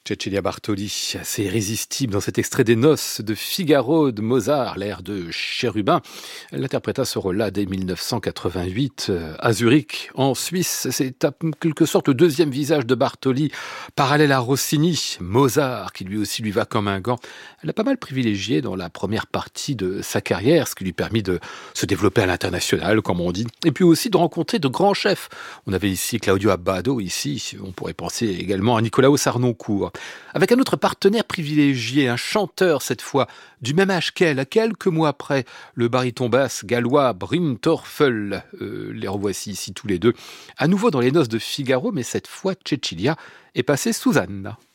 Cecilia Bartoli, assez irrésistible dans cet extrait des Noces de Figaro de Mozart, l'air de Chérubin. Elle interpréta ce rôle-là dès 1988 à Zurich, en Suisse. C'est en quelque sorte le deuxième visage de Bartoli, parallèle à Rossini, Mozart, qui lui aussi lui va comme un gant. Elle a pas mal privilégié dans la première partie de sa carrière, ce qui lui permet de se développer à l'international, comme on dit, et puis aussi de rencontrer de grands chefs. On avait ici Claudio Abbado, ici, on pourrait penser également à Nicolaos Harnoncourt. Avec un autre partenaire privilégié, un chanteur cette fois, du même âge qu'elle, à quelques mois après, le baryton basse gallois Bryntorfel. Les revoici ici tous les deux, à nouveau dans les Noces de Figaro, mais cette fois Cecilia est passée sous Anna.